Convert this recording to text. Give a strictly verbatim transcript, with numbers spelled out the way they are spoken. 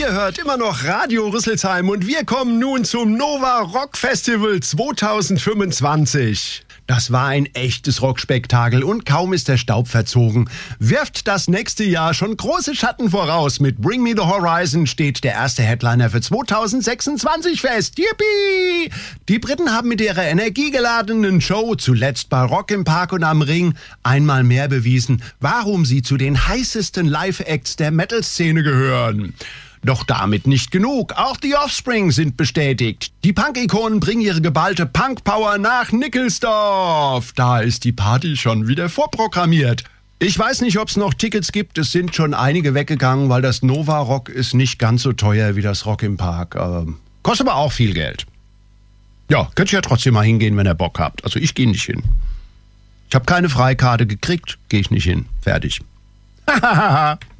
Ihr hört immer noch Radio Rüsselsheim und wir kommen nun zum Nova Rock Festival zwanzig fünfundzwanzig. Das war ein echtes Rockspektakel und kaum ist der Staub verzogen, wirft das nächste Jahr schon große Schatten voraus. Mit Bring Me the Horizon steht der erste Headliner für zwanzig sechsundzwanzig fest. Yippie! Die Briten haben mit ihrer energiegeladenen Show zuletzt bei Rock im Park und am Ring einmal mehr bewiesen, warum sie zu den heißesten Live-Acts der Metal-Szene gehören. Doch damit nicht genug. Auch die Offspring sind bestätigt. Die Punk-Ikonen bringen ihre geballte Punk-Power nach Nickelsdorf. Da ist die Party schon wieder vorprogrammiert. Ich weiß nicht, ob es noch Tickets gibt. Es sind schon einige weggegangen, weil das Nova Rock ist nicht ganz so teuer wie das Rock im Park. Ähm, kostet aber auch viel Geld. Ja, könnt ihr ja trotzdem mal hingehen, wenn ihr Bock habt. Also ich gehe nicht hin. Ich habe keine Freikarte gekriegt, gehe ich nicht hin. Fertig. Hahaha.